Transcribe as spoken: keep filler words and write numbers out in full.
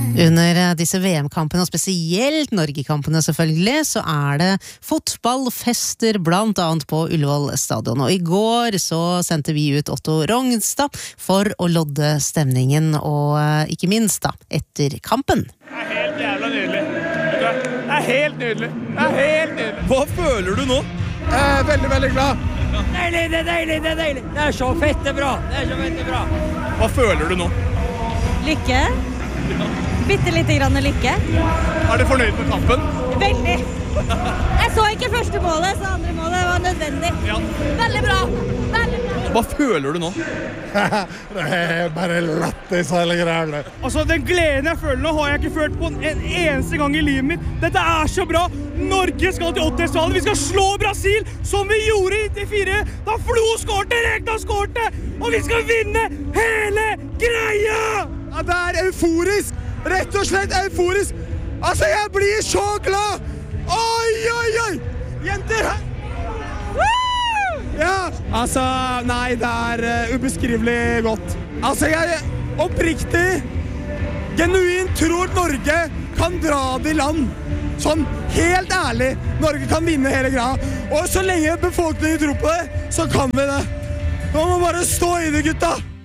Under disse V M-kampene, og spesielt Norge-kampene selvfølgelig, så er det fotballfester blant annet på Ullevål stadion. Og i går så sendte vi ut Otto Rognstad for å lodde stemningen, og ikke minst da, etter kampen. Det er helt jævla nydelig. Det er helt nydelig. Det er helt nydelig. Hva føler du nå? Jeg er veldig, veldig glad. Deilig, det er deilig, det er deilig. Det er så fett, det er bra. Det er så fett, det er bra. Hva føler du nå? Lykke. Bitte lite grann lykke. Er du fornøyd med kampen? Veldig. Jeg så ikke første målet, så andre målet var nødvendig. Ja. Veldig bra. Veldig bra. Hva føler du nå? Det er bare lattis hele greiene. Altså, den gleden jeg føler nå har jeg ikke følt på en eneste gang i livet mitt. Dette er så bra. Norge skal til åttendedelsfinalen. Vi skal slå Brasil, som vi gjorde i nittifire. Da Flo skårte, Rekdal skårte, og vi skal vinne hele greia! Ja, det er euforisk. Rett og slett euforisk. Altså, jeg blir så glad. Oi, oi, oi. Jenter her. Ja, altså, nei, det er uh, ubeskrivelig godt. Altså, jeg oppriktig, genuint tror Norge kan dra det i land. Sånn, helt ærlig, Norge kan vinne hele greia. Og så lenge befolkningen tror på det, så kan vi det. Nå må vi bare stå i det, gutta.